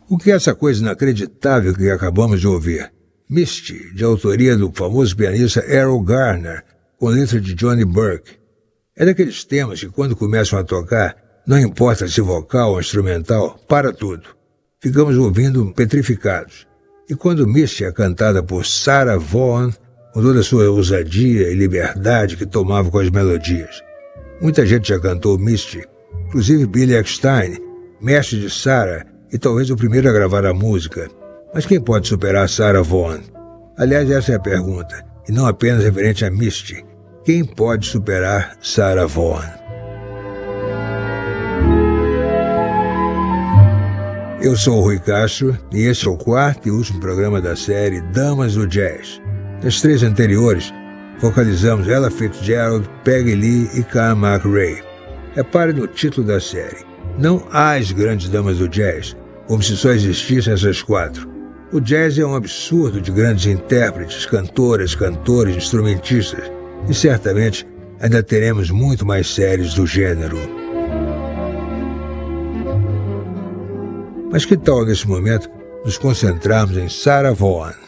O que é essa coisa inacreditável que acabamos de ouvir? Misty, de autoria do famoso pianista Errol Garner, com letra de Johnny Burke. É daqueles temas que, quando começam a tocar, não importa se vocal ou instrumental, para tudo. Ficamos ouvindo petrificados. E quando Misty é cantada por Sarah Vaughan, com toda a sua ousadia e liberdade que tomava com as melodias. Muita gente já cantou Misty, inclusive Billy Eckstine, mestre de Sarah e talvez o primeiro a gravar a música. Mas quem pode superar Sarah Vaughan? Aliás, essa é a pergunta, e não apenas referente a Misty. Quem pode superar Sarah Vaughan? Eu sou o Rui Castro e este é o quarto e último programa da série Damas do Jazz. Nas 3 anteriores, focalizamos Ella Fitzgerald, Peggy Lee e Carl McRae. Repare no título da série. Não as grandes damas do jazz, como se só existissem essas 4. O jazz é um absurdo de grandes intérpretes, cantoras, cantores, instrumentistas, e certamente ainda teremos muito mais séries do gênero. Mas que tal, nesse momento, nos concentrarmos em Sarah Vaughan?